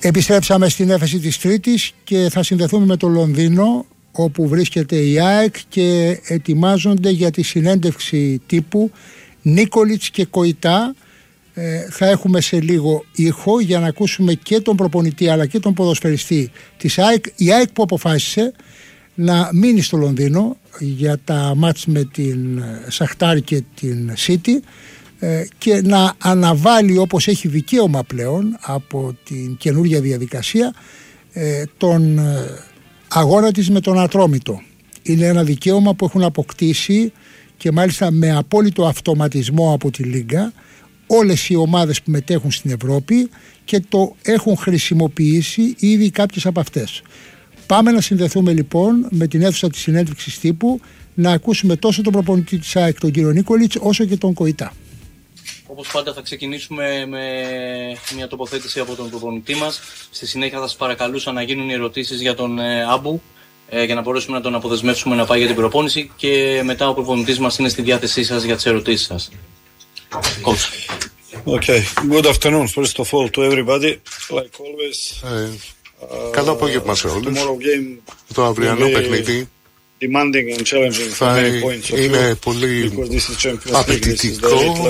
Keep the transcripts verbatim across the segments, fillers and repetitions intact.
Επιστρέψαμε στην έφεση της Τρίτης και θα συνδεθούμε με το Λονδίνο, όπου βρίσκεται η ΑΕΚ και ετοιμάζονται για τη συνέντευξη τύπου Νίκολιτς και Κοϊτά. Ε, θα έχουμε σε λίγο ήχο για να ακούσουμε και τον προπονητή αλλά και τον ποδοσφαιριστή της ΑΕΚ. Η ΑΕΚ που αποφάσισε να μείνει στο Λονδίνο για τα μάτς με την Σαχτάρ και την City ε, και να αναβάλει, όπως έχει δικαίωμα πλέον από την καινούργια διαδικασία, ε, τον αγώνα της με τον Ατρόμητο. Είναι ένα δικαίωμα που έχουν αποκτήσει και μάλιστα με απόλυτο αυτοματισμό από τη Λίγκα όλες οι ομάδες που μετέχουν στην Ευρώπη και το έχουν χρησιμοποιήσει ήδη κάποιες από αυτές. Πάμε να συνδεθούμε λοιπόν με την αίθουσα της συνέντευξης τύπου να ακούσουμε τόσο τον προπονητή της ΑΕΚ, τον κύριο Νίκολιτς, όσο και τον Κοϊτά. Όπως πάντα θα ξεκινήσουμε με μια τοποθέτηση από τον προπονητή μας. Στη συνέχεια θα σας παρακαλούσα να γίνουν οι ερωτήσεις για τον Άμπου ε, για να μπορέσουμε να τον αποδεσμεύσουμε να πάει για την προπόνηση και μετά ο προπονητής μας είναι στη διάθεσή σας για τις ερωτήσεις σας. Coach. Okay, good afternoon first of all to everybody. Like always. Ε, καλό απόγευμα σε όλους. Το αυριανό παιχνίδι θα είναι πολύ απαιτητικό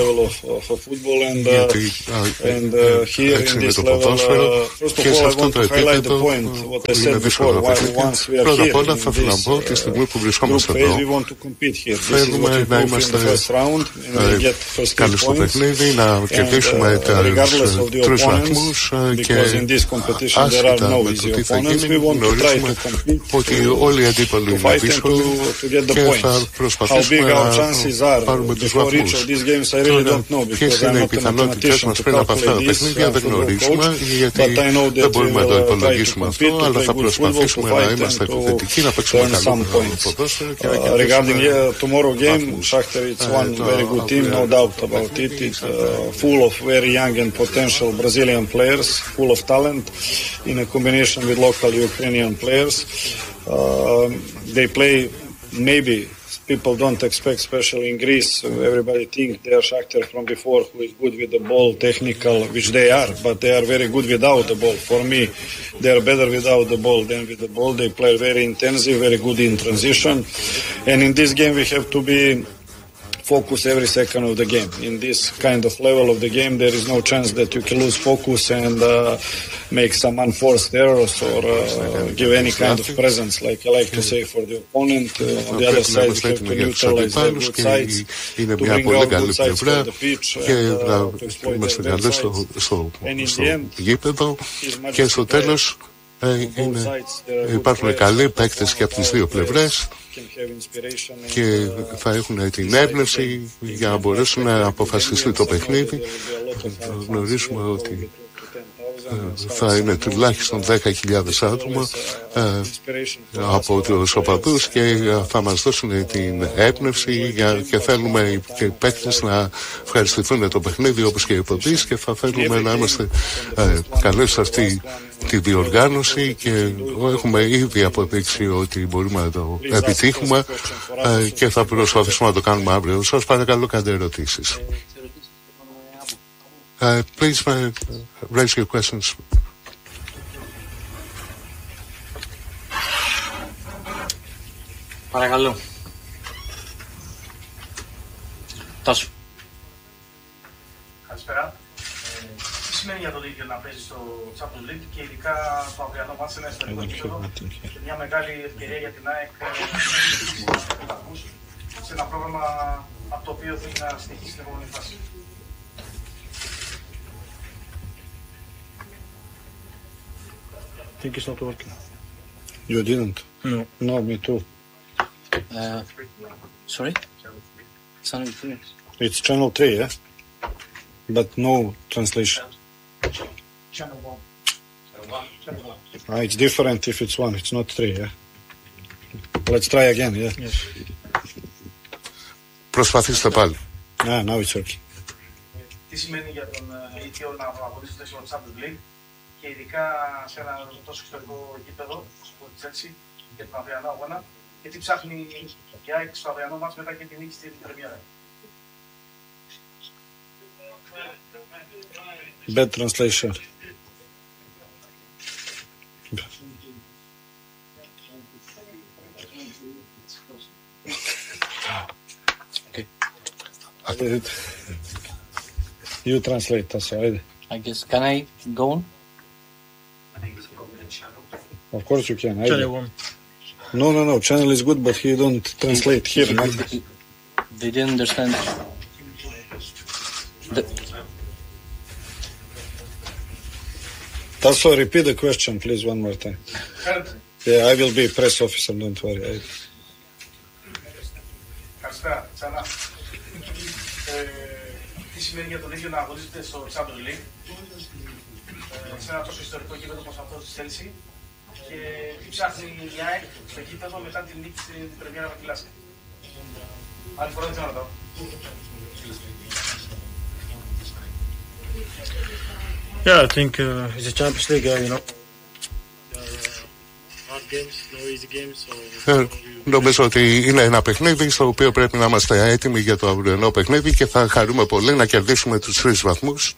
γιατί έτσι είναι το ποδόσφαιρο και σε αυτό το επίπεδο είναι δύσκολο παιχνίδι. Πρώτα απ' όλα θα ήθελα να πω τη στιγμή που βρισκόμαστε εδώ θέλουμε να είμαστε καλοί στο παιχνίδι, να κερδίσουμε τους τρεις βαθμούς και άσχετα με το τι θα γίνει γνωρίζουμε ότι όλοι οι αντίπαλοι είναι δύσκολοι και θα προσπαθήσουμε να πάρουμε τους βαθμούς. Τώρα, ποιες είναι οι πιθανότητες μας πριν από αυτά τα παιχνίδια δεν γνωρίζουμε, γιατί δεν μπορούμε να το υπολογίσουμε αυτό, αλλά θα προσπαθήσουμε να είμαστε επιθετικοί, να παίξουμε καλό ποδόσφαιρο και να κερδίσουμε. Tomorrow game, Shakhtar it's one very good team, no doubt about it. It's full of very young and potential Brazilian players, full of talent, in a combination with local Ukrainian players. Uh, they play, maybe people don't expect, especially in Greece, everybody think they are Shakhtar from before, who is good with the ball, technical, which they are, but they are very good without the ball. For me, they are better without the ball than with the ball. They play very intensive, very good in transition, and in this game we have to be focus every second of the game. In this kind of level of the game, there is no chance that you can lose focus and uh, make some unforced errors or uh, give any kind of presence, like I like to say, for the opponent. Uh, on the other side, we have to neutralize their good sides, to bring out good sides for the pitch and uh, to exploit their bad sides. And in the end, και στο τέλος είναι, υπάρχουν καλοί παίκτες και από τις δύο πλευρές και θα έχουν την έμπνευση για να μπορέσουν να αποφασιστεί το παιχνίδι. Γνωρίζουμε ότι θα είναι τουλάχιστον δέκα χιλιάδες άτομα ε, από τους οπαδούς και θα μας δώσουν την έμπνευση για, και θέλουμε και οι παίκτες να ευχαριστηθούν το παιχνίδι όπως και οι οπαδείς και θα θέλουμε να είμαστε ε, καλές σε αυτή τη διοργάνωση και έχουμε ήδη αποδείξει ότι μπορούμε να το επιτύχουμε ε, και θα προσπαθήσουμε να το κάνουμε αύριο. Σας παρακαλώ, κάντε ερωτήσεις. Uh, please uh, raise your questions. Παρακαλώ. Τάσου. Καλησπέρα. Ε, τι σημαίνει για το Λίγκερ να παίζει στο Champions League και ειδικά στο αυριανό μάτς, ένα ιστορικό επίπεδο και μια μεγάλη ευκαιρία για την ΑΕΚ σε ένα πρόγραμμα από το οποίο θέλει να συνεχίσει την επόμενη φάση. I think it's not working. You didn't? No. No, me too. Uh, sorry? Channel three. It's channel three, yeah? But no translation. Channel one. Channel one. Channel one. Ah, it's different if it's one, it's not three, yeah? Let's try again, yeah? Yes. Προσπαθήστε πάλι. Ah, now it's working. Τι σημαίνει για τον Ιτιό να αποδείξει το στο Champions League και ειδικά σε ένα τόσο ιστορικό γήπεδο όπως τη Chelsea για τον αυριανό αγώνα και τι ψάχνει η ΑΕΚ στο αυριανό μάτς μετά και την νίκη στην Πρεμιέρα. Bad translation. translate it. You translate us, right? I guess. Can I go on? Of course you can. I no, no, no. Channel is good, but he don't translate here. They, they didn't understand. The... Also, repeat the question, please, one more time. Yeah, I will be press officer. Don't worry. I... Καλησπέρα, ξανά. Τι σημαίνει για τον ίδιο να αγωνίζεται στο Champions League σε ένα τόσο ιστορικό γήπεδο όπως αυτό της Chelsea και τι ψάχνει η ΑΕΚ στο γήπεδο μετά την νίκη στην πρεμιέρα με τη Λάσκα. Άλλη φορά δεν ξέρω να ρωτάω. Yeah, I think uh, it's a Champions League, uh, you know. Ε, νομίζω ότι είναι ένα παιχνίδι στο οποίο πρέπει να είμαστε έτοιμοι για το αυριανό παιχνίδι και θα χαρούμε πολύ να κερδίσουμε τους τρεις βαθμούς.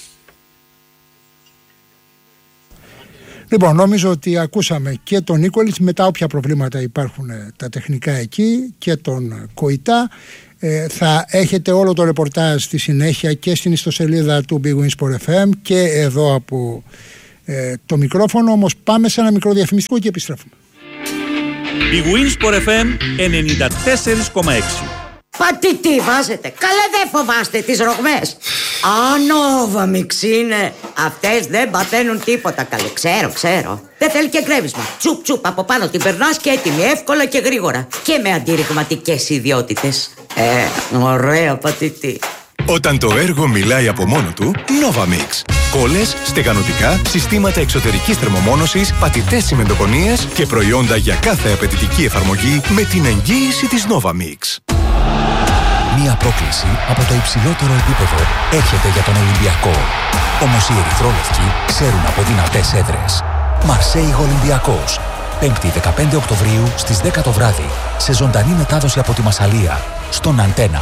Λοιπόν, νομίζω ότι ακούσαμε και τον Νίκολιτς, μετά όποια προβλήματα υπάρχουν τα τεχνικά εκεί, και τον Κοϊτά. Ε, θα έχετε όλο το ρεπορτάζ στη συνέχεια και στην ιστοσελίδα του Big Win Sport εφ εμ και εδώ από ε, το μικρόφωνο. Όμως πάμε σε ένα μικρό διαφημιστικό και επιστρέφουμε. Big Win Sport εφ εμ ενενήντα τέσσερα κόμμα έξι. Πατή τι βάζετε, καλά δεν φοβάστε τις ρογμές. Ανόβαμιξ είναι. Αυτές δεν παταίνουν τίποτα καλέ, ξέρω, ξέρω. Δεν θέλει και γκρέμισμα. Τσουπ τσουπ από πάνω την περνάς και έτοιμη, εύκολα και γρήγορα. Και με αντιρριγματικές ιδιότητες. Ε, ωραία πατητή. Όταν το έργο μιλάει από μόνο του, Novamix. Κόλλες, στεγανοτικά, συστήματα εξωτερικής θερμομόνωσης, πατητές τσιμεντοκονίες και προϊόντα για κάθε απαιτητική εφαρμογή με την εγγύηση της Novamix. Μία πρόκληση από το υψηλότερο επίπεδο έρχεται για τον Ολυμπιακό. Όμως οι ερυθρόλευκοι ξέρουν από δυνατές έδρες. Μαρσέιγ Ολυμπιακός. Πέμπτη δεκαπέντε Οκτωβρίου στις δέκα το βράδυ. Σε ζωντανή μετάδοση από τη Μασσαλία. Στον Αντένα.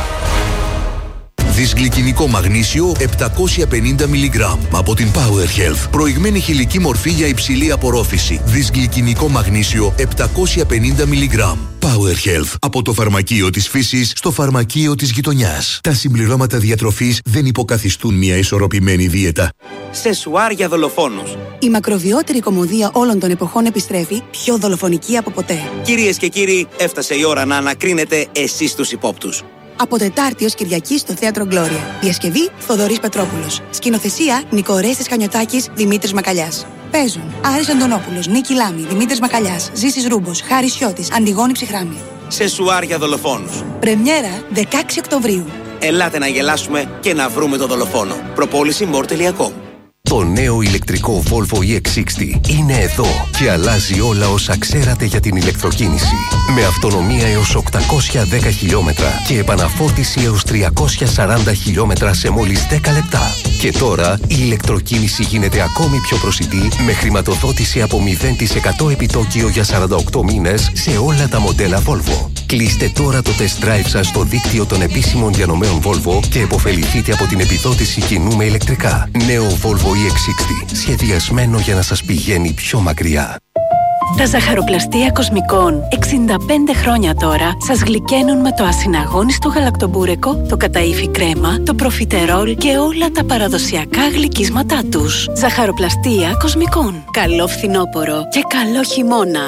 Δυσγλυκινικό μαγνήσιο επτακόσια πενήντα μιλιγκράμμ από την Power Health. Προηγμένη χηλική μορφή για υψηλή απορρόφηση. Δυσγλυκινικό μαγνήσιο επτακόσια πενήντα μιλιγκράμμ. Power Health. Από το φαρμακείο της φύσης στο φαρμακείο της γειτονιάς. Τα συμπληρώματα διατροφής δεν υποκαθιστούν μια ισορροπημένη δίαιτα. Σεσουάρ για δολοφόνους. Η μακροβιότερη κωμωδία όλων των εποχών επιστρέφει, πιο δολοφονική από ποτέ. Κυρίες και κύριοι, έφτασε η ώρα να ανακρίνετε εσείς τους υπόπτους. Από Τετάρτη ως Κυριακή στο Θέατρο Γκλώρια. Διασκευή Θοδωρής Πετρόπουλος. Σκηνοθεσία Νικορέστης Χανιωτάκης, Δημήτρης Μακαλιάς. Παίζουν Άρης Αντωνόπουλος, Νίκη Λάμη, Δημήτρης Μακαλιάς, Ζήσης Ρούμπος, Χάρης Σιώτης, Αντιγόνη Ψυχράμη. Σεσουάρ για δολοφόνους. Πρεμιέρα δεκαέξι Οκτωβρίου. Ελάτε να γελάσουμε και να βρούμε τον δολοφόνο. Προπόληση μορ τελεία κομ. Το νέο ηλεκτρικό Volvo ι εξ εξήντα είναι εδώ και αλλάζει όλα όσα ξέρατε για την ηλεκτροκίνηση. Με αυτονομία έως οκτακόσια δέκα χιλιόμετρα και επαναφόρτιση έως τριακόσια σαράντα χιλιόμετρα σε μόλις δέκα λεπτά. Και τώρα η ηλεκτροκίνηση γίνεται ακόμη πιο προσιτή με χρηματοδότηση από μηδέν τοις εκατό επιτόκιο για σαράντα οκτώ μήνες σε όλα τα μοντέλα Volvo. Κλείστε τώρα το test drive σας στο δίκτυο των επίσημων διανομέων Volvo και επωφεληθείτε από την επιδότηση κοινού με ηλεκτρικά. Νέο Volvo ι εξ εξήντα, σχεδιασμένο για να σας πηγαίνει πιο μακριά. Τα ζαχαροπλαστεία Κοσμικών, εξήντα πέντε χρόνια τώρα, σας γλυκαίνουν με το ασυναγώνιστο γαλακτομπούρεκο, το καταΐφι κρέμα, το προφιτερόλ και όλα τα παραδοσιακά γλυκίσματά τους. Ζαχαροπλαστεία Κοσμικών. Καλό φθινόπωρο και καλό χειμώνα.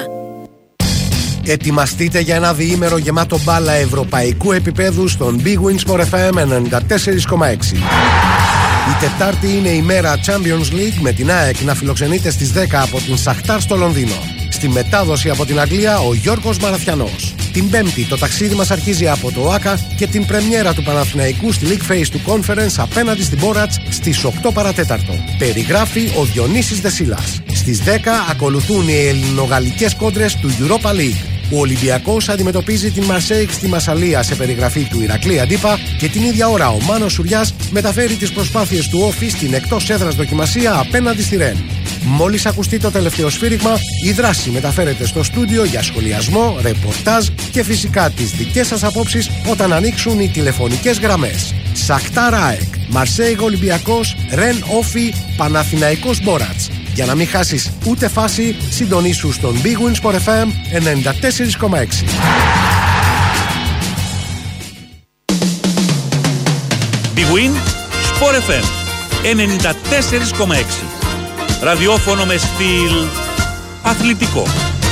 Ετοιμαστείτε για ένα διήμερο γεμάτο μπάλα ευρωπαϊκού επίπεδου στον Big Win Sport εφ εμ ενενήντα τέσσερα κόμμα έξι. Η Τετάρτη είναι η μέρα Champions League με την ΑΕΚ να φιλοξενείται στις δέκα από την Σαχτάρ στο Λονδίνο. Στη μετάδοση από την Αγγλία ο Γιώργος Μαραθιανός. Την Πέμπτη το ταξίδι μας αρχίζει από το ΆΚΑ και την πρεμιέρα του Παναθηναϊκού στη League Phase του Conference απέναντι στην Μπόρατς στις οκτώ παρατέταρτο. Περιγράφει ο Διονύσης Δεσίλας. Στις δέκα ακολουθούν οι ελληνογαλλικές κόντρες του Europa League. Ο Ολυμπιακός αντιμετωπίζει την Μαρσέιγ στη Μασσαλία σε περιγραφή του Ηρακλή Αντίπα και την ίδια ώρα ο Μάνος Σουριάς μεταφέρει τις προσπάθειες του Όφη στην εκτός έδρας δοκιμασία απέναντι στη Ρεν. Μόλις ακουστεί το τελευταίο σφύριγμα, η δράση μεταφέρεται στο στούντιο για σχολιασμό, ρεπορτάζ και φυσικά τις δικές σας απόψεις όταν ανοίξουν οι τηλεφωνικές γραμμές. Σαχτάρ ΑΕΚ, Μαρσέιγ Ολυμπιακός, Ρεν Όφη, Παναθηναϊκός Μπόρατς. Για να μην χάσεις ούτε φάση, συντονίσου στον Big Win Sport εφ εμ ενενήντα τέσσερα κόμμα έξι. Big Win Sport εφ εμ ενενήντα τέσσερα κόμμα έξι. Ραδιόφωνο με στυλ αθλητικό.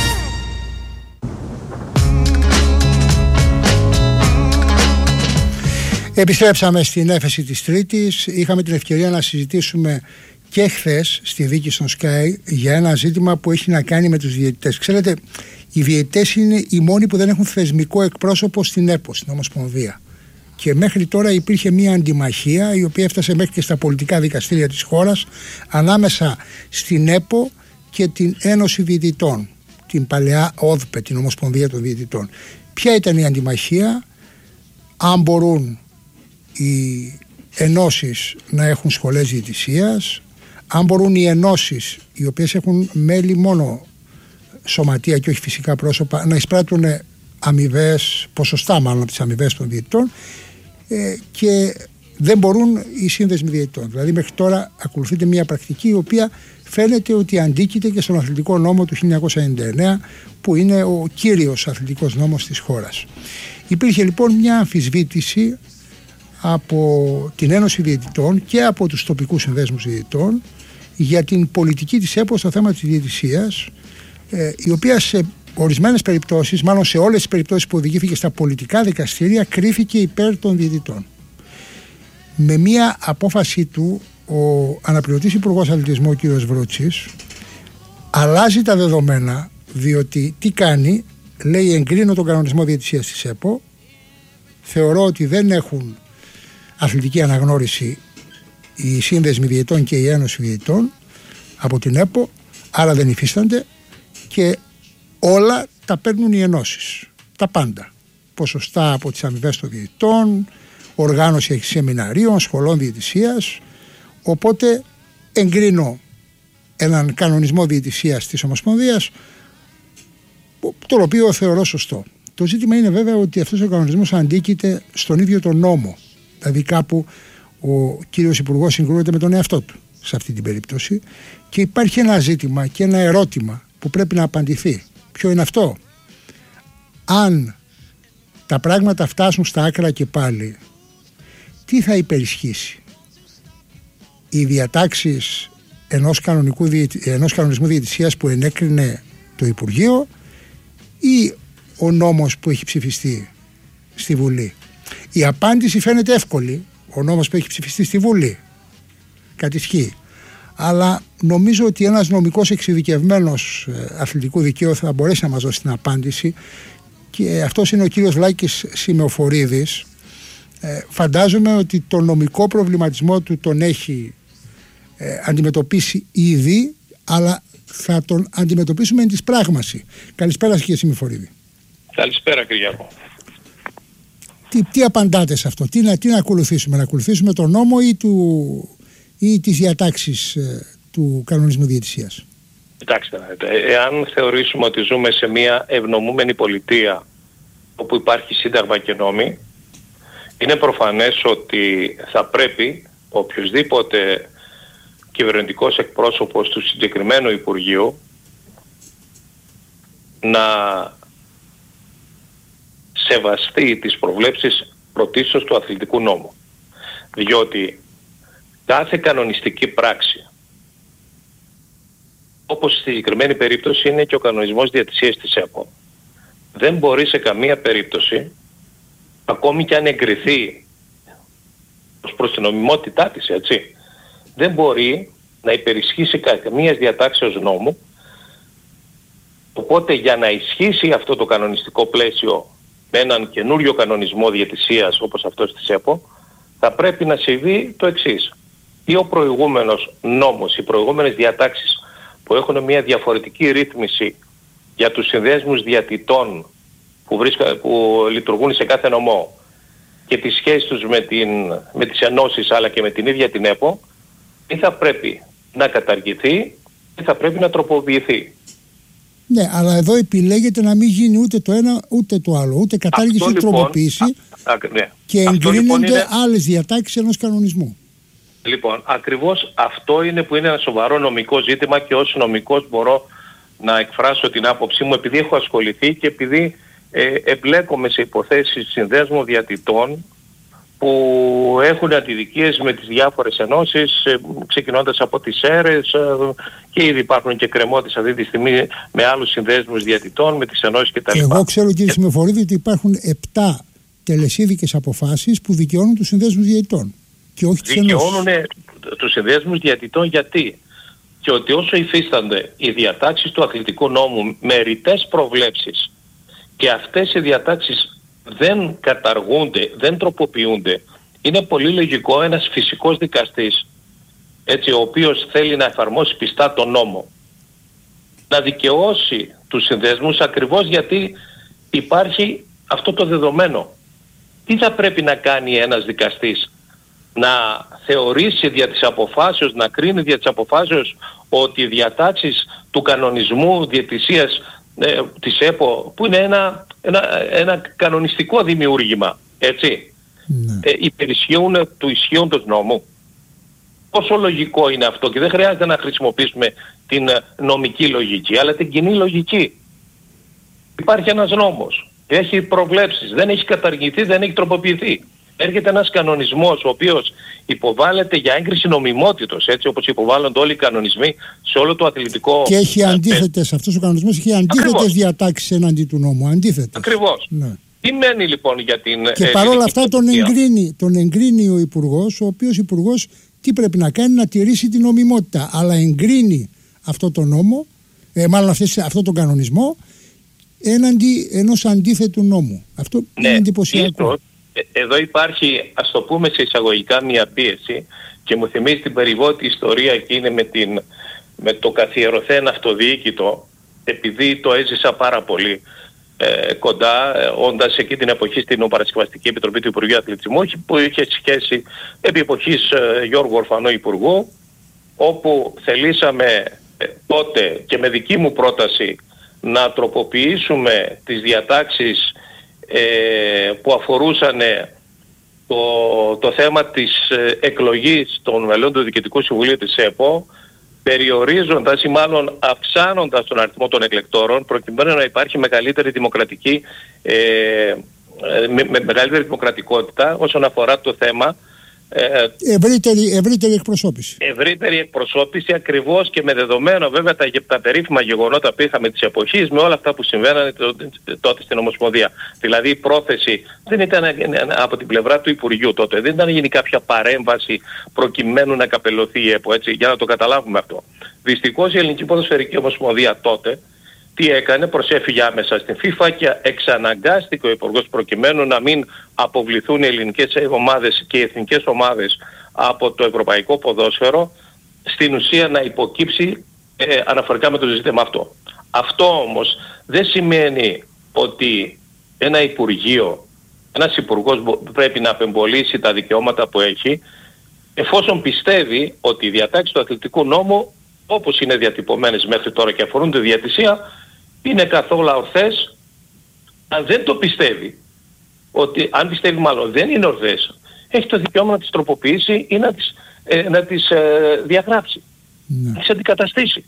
Επιστρέψαμε στην έφεση της Τρίτης. Είχαμε την ευκαιρία να συζητήσουμε και χθες στη δίκη στον Sky για ένα ζήτημα που έχει να κάνει με τους διαιτητές. Ξέρετε, οι διαιτητές είναι οι μόνοι που δεν έχουν θεσμικό εκπρόσωπο στην ΕΠΟ, στην Ομοσπονδία. Και μέχρι τώρα υπήρχε μια αντιμαχία η οποία έφτασε μέχρι και στα πολιτικά δικαστήρια της χώρας ανάμεσα στην ΕΠΟ και την Ένωση Διαιτητών, την παλαιά ΟΔΠΕ, την Ομοσπονδία των Διαιτητών. Ποια ήταν η αντιμαχία? Αν μπορούν οι ενώσεις να έχουν σχολές διαιτησίας, αν μπορούν οι ενώσεις οι οποίες έχουν μέλη μόνο σωματεία και όχι φυσικά πρόσωπα να εισπράττουν αμοιβές, ποσοστά μάλλον από τις αμοιβές των διαιτητών, ε, και δεν μπορούν οι σύνδεσμοι διαιτητών. Δηλαδή μέχρι τώρα ακολουθείται μια πρακτική η οποία φαίνεται ότι αντίκειται και στον αθλητικό νόμο του χίλια εννιακόσια ενενήντα εννέα, που είναι ο κύριος αθλητικός νόμος της χώρας. Υπήρχε λοιπόν μια αμφισβήτηση από την Ένωση Διαιτητών και από τους τοπικούς συνδέσμους διαιτητών για την πολιτική της ΕΠΟ στο θέμα της διαιτησίας, ε, η οποία σε ορισμένες περιπτώσεις, μάλλον σε όλες τις περιπτώσεις που οδηγήθηκε στα πολιτικά δικαστήρια, κρίθηκε υπέρ των διαιτητών. Με μια απόφαση του, ο αναπληρωτής Υπουργός Αθλητισμού, ο κ. Βρούτσης, αλλάζει τα δεδομένα, διότι τι κάνει? Λέει, εγκρίνω τον κανονισμό διαιτησίας της ΕΠΟ, θεωρώ ότι δεν έχουν αθλητική αναγνώριση οι σύνδεσμοι διαιτών και η Ένωση Διαιτών από την ΕΠΟ, άρα δεν υφίστανται και όλα τα παίρνουν οι ενώσεις, τα πάντα. Ποσοστά από τις αμοιβές των διαιτητών, οργάνωση σεμιναρίων, σχολών διαιτησίας. Οπότε εγκρίνω έναν κανονισμό διαιτησίας της Ομοσπονδίας, το οποίο θεωρώ σωστό. Το ζήτημα είναι βέβαια ότι αυτός ο κανονισμός αντίκειται στον ίδιο τον νόμο. Δηλαδή κάπου ο κύριος Υπουργός συγκρούεται με τον εαυτό του σε αυτή την περίπτωση και υπάρχει ένα ζήτημα και ένα ερώτημα που πρέπει να απαντηθεί. Ποιο είναι αυτό? Αν τα πράγματα φτάσουν στα άκρα και πάλι, τι θα υπερισχύσει? Οι διατάξεις ενός, κανονικού, ενός κανονισμού διαιτησίας που ενέκρινε το Υπουργείο ή ο νόμος που έχει ψηφιστεί στη Βουλή? Η απάντηση φαίνεται εύκολη. Ο νόμος που έχει ψηφιστεί στη Βουλή κατησχύει. Αλλά νομίζω ότι ένας νομικός εξειδικευμένος αθλητικού δικαίου θα μπορέσει να μας δώσει την απάντηση, και αυτός είναι ο κύριος Λάκης Σημεοφορίδης. Ε, φαντάζομαι ότι το νομικό προβληματισμό του τον έχει ε, αντιμετωπίσει ήδη, αλλά θα τον αντιμετωπίσουμε εν της πράγμαση. Καλησπέρα κύριε Σημεοφορίδη. Καλησπέρα Κυριακό. Τι, τι απαντάτε σε αυτό? Τι να, τι να ακολουθήσουμε? Να ακολουθήσουμε τον νόμο ή, του, ή τις διατάξεις ε, του κανονισμού διαιτησίας? Κοιτάξτε, εάν θεωρήσουμε ότι ζούμε σε μια ευνομούμενη πολιτεία όπου υπάρχει σύνταγμα και νόμοι, είναι προφανές ότι θα πρέπει οποιοσδήποτε κυβερνητικός εκπρόσωπος του συγκεκριμένου Υπουργείου να σεβαστεί τις προβλέψεις πρωτίστως του αθλητικού νόμου. Διότι κάθε κανονιστική πράξη, όπως στη συγκεκριμένη περίπτωση είναι και ο κανονισμός διαιτησίας της ΕΠΟ, δεν μπορεί σε καμία περίπτωση, ακόμη και αν εγκριθεί ως προς την νομιμότητά της, έτσι, δεν μπορεί να υπερισχύσει καμία διατάξεως νόμου. Οπότε για να ισχύσει αυτό το κανονιστικό πλαίσιο με έναν καινούριο κανονισμό διαιτησίας όπως αυτός της ΕΠΟ, θα πρέπει να συμβεί το εξής. Ή ο προηγούμενος νόμος, οι προηγούμενες διατάξεις που έχουν μια διαφορετική ρύθμιση για τους συνδέσμους διαιτητών που, βρίσκα, που λειτουργούν σε κάθε νομό και τις σχέσεις τους με, την, με τις ενώσεις αλλά και με την ίδια την ΕΠΟ, ή θα πρέπει να καταργηθεί ή θα πρέπει να τροποποιηθεί. Ναι, αλλά εδώ επιλέγεται να μην γίνει ούτε το ένα ούτε το άλλο, ούτε κατάργηση ούτε λοιπόν, τροποποίηση α, α, ναι. και εγκρίνονται λοιπόν είναι... άλλες διατάξεις ενός κανονισμού. Λοιπόν, ακριβώς αυτό είναι που είναι ένα σοβαρό νομικό ζήτημα και ως νομικός μπορώ να εκφράσω την άποψή μου, επειδή έχω ασχοληθεί και επειδή ε, εμπλέκομαι σε υποθέσεις συνδέσμων διαιτητών που έχουν αντιδικίες με τις διάφορες ενώσεις, ε, ξεκινώντας από τις αίρες ε, και ήδη υπάρχουν και κρεμότητες αυτή τη στιγμή με άλλους συνδέσμους διαιτητών, με τις ενώσεις κτλ. Εγώ ξέρω, κύριε Σημεφορίδη, ότι υπάρχουν επτά τελεσίδικες αποφάσεις που δικαιώνουν τους συνδέσμους διαιτητών και όχι τις ενώσεις. Δικαιώνουν τους συνδέσμους διαιτητών γιατί? Και ότι όσο υφίστανται οι διατάξεις του αθλητικού νόμου με ρητές προβλέψεις και αυτές οι διατάξεις δεν καταργούνται, δεν τροποποιούνται, είναι πολύ λογικό ένας φυσικός δικαστής, έτσι, ο οποίος θέλει να εφαρμόσει πιστά τον νόμο, να δικαιώσει τους συνδέσμους ακριβώς γιατί υπάρχει αυτό το δεδομένο. Τι θα πρέπει να κάνει ένας δικαστής? Να θεωρήσει δια της αποφάσεως, να κρίνει δια της αποφάσεως ότι οι διατάξεις του κανονισμού διαιτησίας ε, της ΕΠΟ, που είναι ένα, ένα, ένα κανονιστικό δημιούργημα, έτσι, ναι. ε, υπερισχύουν του ισχύοντος νόμου. Πόσο λογικό είναι αυτό? Και δεν χρειάζεται να χρησιμοποιήσουμε την νομική λογική, αλλά την κοινή λογική. Υπάρχει ένας νόμος, έχει προβλέψεις, δεν έχει καταργηθεί, δεν έχει τροποποιηθεί. Έρχεται ένας κανονισμός ο οποίος υποβάλλεται για έγκριση νομιμότητος, έτσι όπως υποβάλλονται όλοι οι κανονισμοί σε όλο το αθλητικό... Και έχει αντίθετες, αυτός ο κανονισμός έχει αντίθετες διατάξεις εναντί του νόμου, αντίθετες. Ακριβώς. Ναι. Τι μένει λοιπόν για την... Και παρόλα αυτά τον εγκρίνει, τον εγκρίνει ο Υπουργός, ο οποίος Υπουργός τι πρέπει να κάνει? Να τηρήσει την νομιμότητα, αλλά εγκρίνει αυτό το νόμο, ε, μάλλον αυτές, αυτό τον κανονισμό, έναντι ενός αντίθετου νόμου. Αυτό ναι, είναι εντυπωσιακό. Ίσως, εδώ υπάρχει, ας το πούμε σε εισαγωγικά, μια πίεση και μου θυμίζει την περιβόητη ιστορία εκείνη με, την, με το καθιερωθέν αυτοδιοίκητο, επειδή το έζησα πάρα πολύ ε, κοντά, ε, όντας εκεί την εποχή στην Παρασκευαστική Επιτροπή του Υπουργείου Αθλητισμού, που είχε σχέση επί εποχής ε, Γιώργου Ορφανού Υπουργού, όπου θελήσαμε ε, τότε και με δική μου πρόταση να τροποποιήσουμε τις διατάξεις ε, που αφορούσαν το, το θέμα της ε, εκλογής των μελών του Διοικητικού Συμβουλίου της ΕΠΟ, περιορίζοντας ή μάλλον αυξάνοντας τον αριθμό των εκλεκτόρων, προκειμένου να υπάρχει μεγαλύτερη δημοκρατική ε, με, με μεγαλύτερη δημοκρατικότητα όσον αφορά το θέμα Ε, ευρύτερη, ευρύτερη εκπροσώπηση. Ευρύτερη εκπροσώπηση, ακριβώς, και με δεδομένο βέβαια τα, τα περίφημα γεγονότα που είχαμε της εποχής, με όλα αυτά που συμβαίνανε τότε στην Ομοσπονδία. Δηλαδή η πρόθεση δεν ήταν από την πλευρά του Υπουργείου τότε, δεν ήταν να γίνει κάποια παρέμβαση προκειμένου να καπελωθεί η ΕΠΟ, έτσι, για να το καταλάβουμε αυτό. Δυστυχώς η Ελληνική Ποδοσφαιρική Ομοσπονδία τότε τι έκανε? Προσέφυγε άμεσα στην FIFA και εξαναγκάστηκε ο Υπουργός προκειμένου να μην αποβληθούν οι ελληνικές ομάδες και οι εθνικές ομάδες από το ευρωπαϊκό ποδόσφαιρο, στην ουσία να υποκύψει ε, αναφορικά με το ζήτημα αυτό. Αυτό όμως δεν σημαίνει ότι ένα Υπουργείο, ένας Υπουργός πρέπει να απεμπολίσει τα δικαιώματα που έχει, εφόσον πιστεύει ότι οι διατάξεις του αθλητικού νόμου, όπως είναι διατυπωμένες μέχρι τώρα και αφορούν τη διαιτησία, είναι καθόλου ορθές. Αν δεν το πιστεύει, ότι αν πιστεύει μάλλον δεν είναι ορθές, έχει το δικαίωμα να τις τροποποιήσει ή να τις, ε, να τις ε, διαγράψει, ναι. να τις αντικαταστήσει.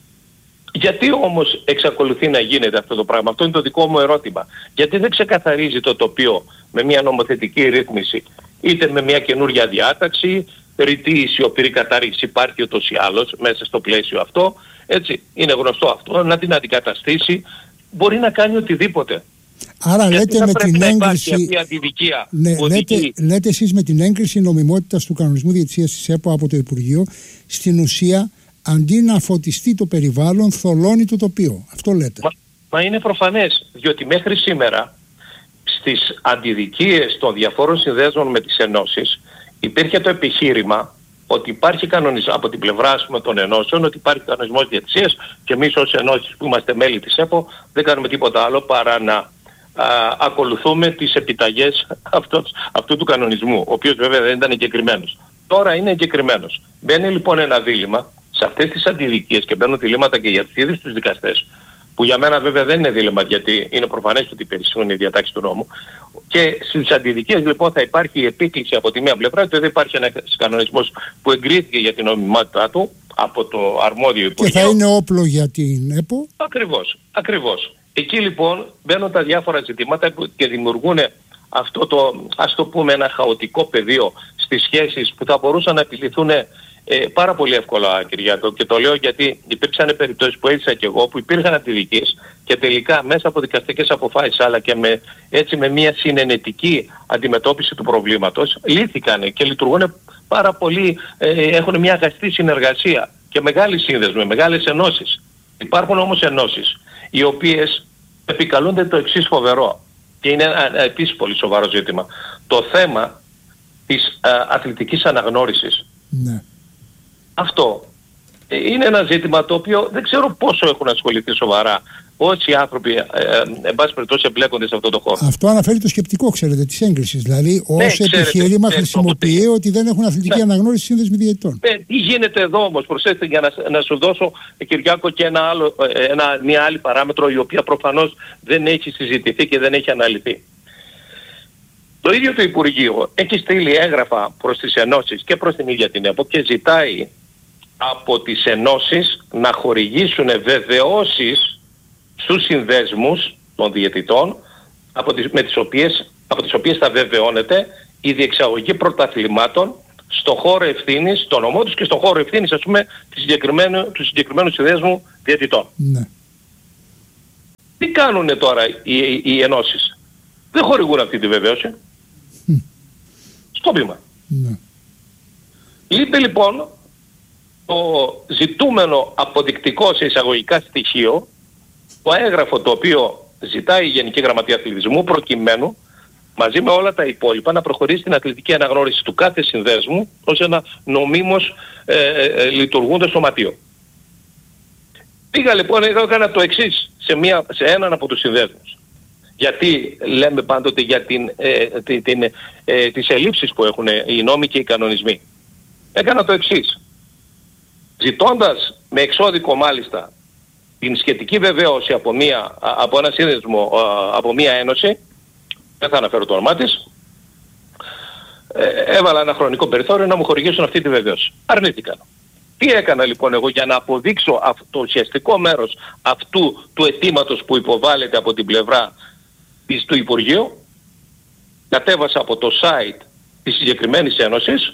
Γιατί όμως εξακολουθεί να γίνεται αυτό το πράγμα? Αυτό είναι το δικό μου ερώτημα. Γιατί δεν ξεκαθαρίζει το τοπίο με μια νομοθετική ρύθμιση, είτε με μια καινούργια διάταξη, ρητή ή σιωπηρή κατάργηση υπάρχει ούτως ή άλλως μέσα στο πλαίσιο αυτό, έτσι, είναι γνωστό αυτό, να την αντικαταστήσει, μπορεί να κάνει οτιδήποτε. Άρα γιατί λέτε με την έγκριση, ναι, λέτε, λέτε εσείς με την έγκριση νομιμότητας του κανονισμού διαιτησίας της ΕΠΟ από το Υπουργείο, στην ουσία αντί να φωτιστεί το περιβάλλον, θολώνει το τοπίο. Αυτό λέτε. Μα, μα είναι προφανές, διότι μέχρι σήμερα στις αντιδικίες των διαφόρων συνδέσμων με τις ενώσεις υπήρχε το επιχείρημα ότι υπάρχει κανονισμό από την πλευρά, ας πούμε, των ενώσεων, ότι υπάρχει κανονισμός διαιτησίας και εμείς ως ενώσεις που είμαστε μέλη της ΕΠΟ δεν κάνουμε τίποτα άλλο παρά να α, ακολουθούμε τις επιταγές αυτού, αυτού του κανονισμού, ο οποίος βέβαια δεν ήταν εγκεκριμένος. Τώρα είναι εγκεκριμένος. Μπαίνει λοιπόν ένα δίλημμα σε αυτές τις αντιδικίες και μπαίνουν διλήμματα και για τους ίδιους τους δικαστές, που για μένα βέβαια δεν είναι δίλημμα, γιατί είναι προφανές ότι υπερισχύουν οι διατάξεις του νόμου. Και στις αντιδικίες λοιπόν θα υπάρχει η επίκληση από τη μία πλευρά, ότι δεν υπάρχει ένας κανονισμός που εγκρίθηκε για την νομιμότητά του από το αρμόδιο Υπουργείο. Και θα είναι όπλο για την ΕΠΟ. Ακριβώς, ακριβώς. Εκεί λοιπόν μπαίνουν τα διάφορα ζητήματα και δημιουργούν αυτό το, ας το πούμε, ένα χαοτικό πεδίο στις σχέσεις που θα μπορούσαν να επιληθούν ε, πάρα πολύ εύκολα, Κυριάκο. Και το λέω γιατί υπήρξαν περιπτώσεις που έζησα και εγώ, που υπήρχαν αντιδικίες και τελικά μέσα από δικαστικές αποφάσεις, αλλά και με, έτσι με μια συνενετική αντιμετώπιση του προβλήματος, λύθηκαν και λειτουργούν πάρα πολύ, ε, έχουν μια αγαστή συνεργασία και μεγάλη σύνδεσμοι, μεγάλες ενώσεις. Υπάρχουν όμως ενώσεις οι οποίες επικαλούνται το εξής φοβερό και είναι ένα επίσης πολύ σοβαρό ζήτημα. Το θέμα της α, αθλητικής αναγνώρισης. Ναι. Αυτό ε, είναι ένα ζήτημα το οποίο δεν ξέρω πόσο έχουν ασχοληθεί σοβαρά όσοι άνθρωποι, ε, ε, εν πάση περιπτώσει, εμπλέκονται σε αυτό το χώρο. Αυτό αναφέρει το σκεπτικό, ξέρετε, της έγκρισης. Δηλαδή, ως ναι, επιχείρημα ξέρετε, χρησιμοποιεί ξέρετε, ότι δεν έχουν αθλητική ναι. αναγνώριση σύνδεσμοι διαιτητών. Ε, τι γίνεται εδώ όμως, προσέξτε, για να, να σου δώσω, Κυριάκο, και ένα άλλο, ένα, μια άλλη παράμετρο, η οποία προφανώς δεν έχει συζητηθεί και δεν έχει αναλυθεί. Το ίδιο το Υπουργείο έχει στείλει έγγραφα προς τις ενώσεις και προς την ίδια την ΕΠΟ και ζητάει από τις ενώσεις να χορηγήσουν βεβαιώσεις στους συνδέσμους των διαιτητών από τις, με τις οποίες, από τις οποίες θα βεβαιώνεται η διεξαγωγή πρωταθλημάτων στο χώρο ευθύνης, στο νομό τους και στο χώρο ευθύνης, ας πούμε, του συγκεκριμένου, του συγκεκριμένου συνδέσμου διαιτητών. Ναι. Τι κάνουνε τώρα οι, οι, οι ενώσεις? Δεν χορηγούν αυτή τη βεβαίωση. Mm. Σκόπιμα. Ναι. Λείπει λοιπόν το ζητούμενο αποδεικτικό σε εισαγωγικά στοιχείο, το έγγραφο το οποίο ζητάει η Γενική Γραμματεία Αθλητισμού, προκειμένου μαζί με όλα τα υπόλοιπα να προχωρήσει την αθλητική αναγνώριση του κάθε συνδέσμου ως ένα νομίμως ε, ε, λειτουργούντο σωματείο. Πήγα λοιπόν, έκανα το εξής σε, μια, σε έναν από τους συνδέσμους. Γιατί λέμε πάντοτε για την, ε, την, την, ε, τις ελλείψεις που έχουν οι νόμοι και οι κανονισμοί. Έκανα το εξής. Ζητώντας με εξώδικο μάλιστα την σχετική βεβαίωση από, μια, από ένα σύνδεσμο, από μια ένωση, δεν θα αναφέρω το όνομά της, ε, έβαλα ένα χρονικό περιθώριο να μου χορηγήσουν αυτή τη βεβαίωση. Αρνήθηκαν. Τι έκανα λοιπόν εγώ για να αποδείξω αυτό, το ουσιαστικό μέρος αυτού του αιτήματος που υποβάλλεται από την πλευρά της, του Υπουργείου? Κατέβασα από το site της συγκεκριμένης ένωσης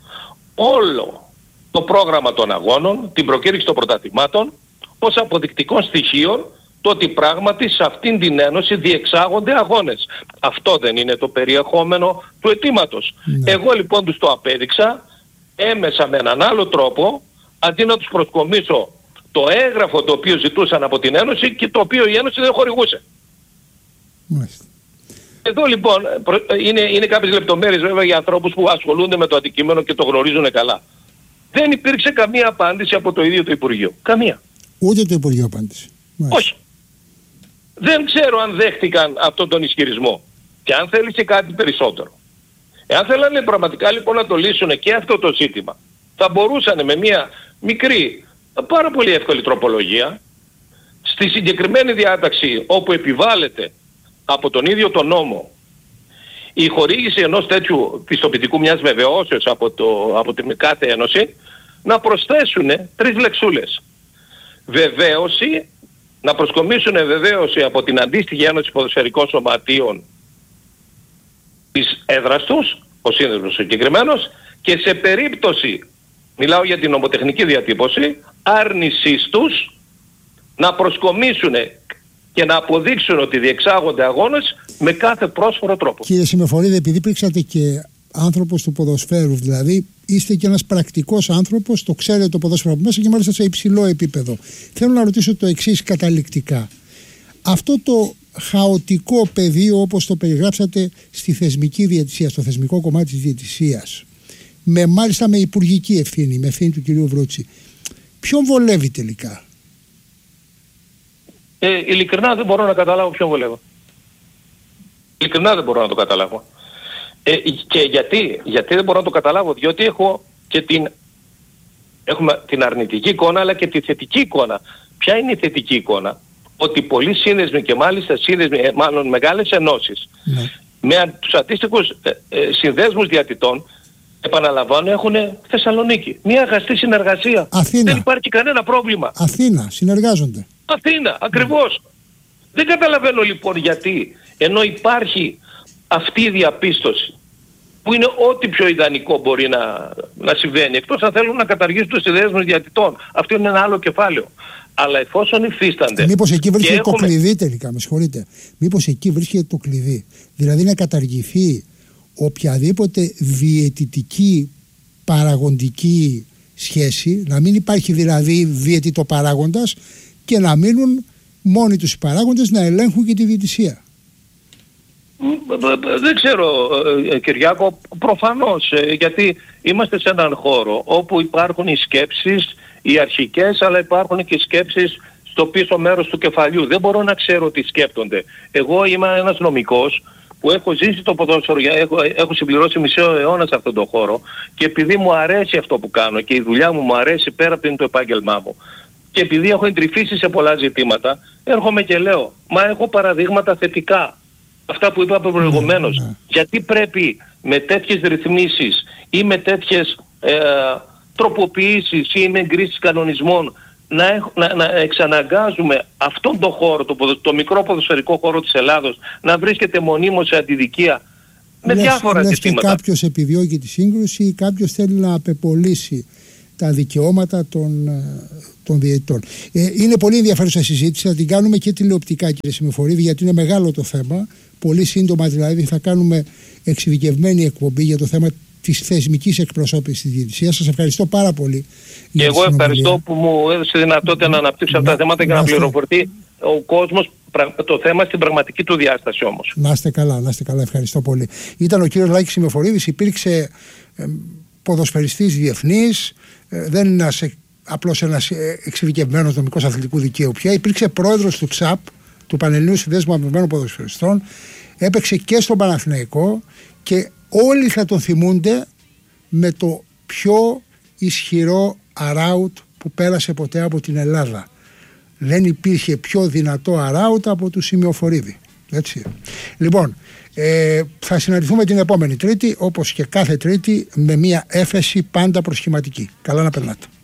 όλο το πρόγραμμα των αγώνων, την προκήρυξη των πρωταθλημάτων, ως αποδεικτικών στοιχείων το ότι πράγματι σε αυτήν την ένωση διεξάγονται αγώνες. Αυτό δεν είναι το περιεχόμενο του αιτήματος. Ναι. Εγώ λοιπόν τους το απέδειξα έμεσα με έναν άλλο τρόπο, αντί να τους προσκομίσω το έγγραφο το οποίο ζητούσαν από την Ένωση και το οποίο η Ένωση δεν χορηγούσε. Μάλιστα. Εδώ λοιπόν είναι, είναι κάποιες λεπτομέρειες βέβαια για ανθρώπους που ασχολούνται με το αντικείμενο και το γνωρίζουν καλά. Δεν υπήρξε καμία απάντηση από το ίδιο το Υπουργείο. Καμία. Ούτε το Υπουργείο απάντησε. Μάλιστα. Όχι. Δεν ξέρω αν δέχτηκαν αυτόν τον ισχυρισμό και αν θέλησε κάτι περισσότερο. Εάν θέλανε πραγματικά λοιπόν να το λύσουν και αυτό το ζήτημα, θα μπορούσαν με μια μικρή, πάρα πολύ εύκολη τροπολογία, στη συγκεκριμένη διάταξη όπου επιβάλλεται από τον ίδιο τον νόμο η χορήγηση ενός τέτοιου πιστοποιητικού, μιας βεβαιώσεως από, το, από την κάθε ένωση, να προσθέσουν τρεις λεξούλες. Βεβαίωση, να προσκομίσουν βεβαίωση από την αντίστοιχη Ένωση Ποδοσφαιρικών Σωματείων της έδρας τους, ο σύνδεσμος συγκεκριμένος, και σε περίπτωση, μιλάω για την νομοτεχνική διατύπωση, άρνησής τους να προσκομίσουν και να αποδείξουν ότι διεξάγονται αγώνες με κάθε πρόσφορο τρόπο. Κύριε Συμμεφορίδη, επειδή υπήρξατε και άνθρωπος του ποδοσφαίρου, δηλαδή είστε και ένας πρακτικός άνθρωπος, το ξέρετε το ποδόσφαιρο από μέσα και μάλιστα σε υψηλό επίπεδο. Θέλω να ρωτήσω το εξής καταληκτικά. Αυτό το χαοτικό πεδίο, όπως το περιγράψατε στη θεσμική διαιτησία, στο θεσμικό κομμάτι της διαιτησίας, με, μάλιστα με υπουργική ευθύνη, με ευθύνη του κυρίου Βρούτση, ποιον βολεύει τελικά? Ε, ειλικρινά δεν μπορώ να καταλάβω ποιον βολεύω. Ειλικρινά δεν μπορώ να το καταλάβω. Ε, και γιατί, γιατί δεν μπορώ να το καταλάβω? Διότι έχω και την, έχουμε την αρνητική εικόνα αλλά και τη θετική εικόνα. Ποια είναι η θετική εικόνα? Ότι πολλοί σύνδεσμοι και μάλιστα σύνδεσμοι, μάλλον μεγάλες ενώσεις, ναι, με τους αντίστοιχους ε, ε, συνδέσμους διατητών, επαναλαμβάνω, έχουν Θεσσαλονίκη. Μια αγαστή συνεργασία. Αθήνα. Δεν υπάρχει κανένα πρόβλημα. Αθήνα, συνεργάζονται. Αθήνα, ακριβώς. Mm. Δεν καταλαβαίνω λοιπόν γιατί, ενώ υπάρχει αυτή η διαπίστωση, που είναι ό,τι πιο ιδανικό μπορεί να, να συμβαίνει, εκτός αν θέλουν να καταργήσουν τους συνδέσμους διαιτητών. Αυτό είναι ένα άλλο κεφάλαιο. Αλλά εφόσον υφίστανται... Μήπως εκεί βρίσκεται έχουμε... το κλειδί τελικά, με συγχωρείτε. Μήπως εκεί βρίσκεται το κλειδί. Δηλαδή να καταργηθεί οποιαδήποτε διαιτητική παραγοντική σχέση, να μην υπάρχει δηλαδή διαιτητοπαράγοντας και να μείνουν μόνοι τους οι παράγοντες να ελέγχουν και τη διαιτησία. Δεν ξέρω, Κυριάκο, προφανώς, γιατί είμαστε σε έναν χώρο όπου υπάρχουν οι σκέψεις, οι αρχικές, αλλά υπάρχουν και οι σκέψεις στο πίσω μέρος του κεφαλιού. Δεν μπορώ να ξέρω τι σκέπτονται. Εγώ είμαι ένας νομικός που έχω ζήσει το ποδόσφαιρο, έχω, έχω συμπληρώσει μισό αιώνα σε αυτόν τον χώρο και επειδή μου αρέσει αυτό που κάνω και η δουλειά μου μου αρέσει πέρα από το επάγγελμά μου και επειδή έχω εντρυφήσει σε πολλά ζητήματα, έρχομαι και λέω, μα έχω παραδείγματα θετικά. Αυτά που είπα προηγουμένως. Ναι, ναι. Γιατί πρέπει με τέτοιες ρυθμίσεις ή με τέτοιες ε, τροποποιήσεις ή με εγκρίσεις κανονισμών να, έχ, να, να εξαναγκάζουμε αυτόν τον χώρο, το, το μικρό ποδοσφαιρικό χώρο της Ελλάδος, να βρίσκεται μονίμως σε αντιδικία με λες, διάφορα λες ζητήματα. Και κάποιος επιδιώκει τη σύγκρουση ή κάποιος θέλει να απεπολύσει τα δικαιώματα των, των διαιτητών. Ε, είναι πολύ ενδιαφέρουσα συζήτηση, θα την κάνουμε και τηλεοπτικά, κύριε Σημειοφορίδη, γιατί είναι μεγάλο το θέμα. Πολύ σύντομα δηλαδή θα κάνουμε εξειδικευμένη εκπομπή για το θέμα της θεσμικής εκπροσώπησης της διαιτησίας. Σας ευχαριστώ πάρα πολύ. Και εγώ ευχαριστώ που μου έδωσε δυνατότητα να αναπτύξω αυτά τα θέματα και να πληροφορθεί ο κόσμος το θέμα στην πραγματική του διάσταση όμως. Να είστε καλά, να είστε καλά. Ευχαριστώ πολύ. Ήταν ο κύριος Λάκης Σημειοφορίδης, υπήρξε ε, ποδοσφαιριστής διεθνής, ε, δεν είναι ένας, απλώς ένας εξειδικευμένος νομικός αθλητικού δικαίου πια. Υπήρξε πρόεδρος του ΤΣΑΠ, του Πανελληνίου Συνδέσμου Αμοιβμένων Ποδοσφαιριστών, έπαιξε και στον Παναθηναϊκό και όλοι θα τον θυμούνται με το πιο ισχυρό αράουτ που πέρασε ποτέ από την Ελλάδα. Δεν υπήρχε πιο δυνατό αράουτ από του Σημειοφορίδη. Έτσι. Λοιπόν, ε, θα συναντηθούμε την επόμενη Τρίτη, όπως και κάθε Τρίτη, με μια έφεση πάντα προσχηματική. Καλά να περνάτε.